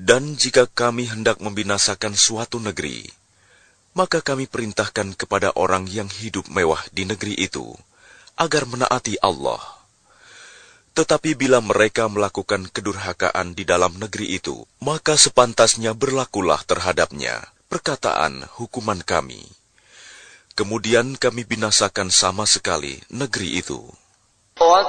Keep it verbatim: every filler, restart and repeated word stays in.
Dan jika kami hendak membinasakan suatu negeri, maka kami perintahkan kepada orang yang hidup mewah di negeri itu, agar menaati Allah. Tetapi bila mereka melakukan kedurhakaan di dalam negeri itu, maka sepantasnya berlakulah terhadapnya perkataan hukuman kami. Kemudian kami binasakan sama sekali negeri itu. وكذلك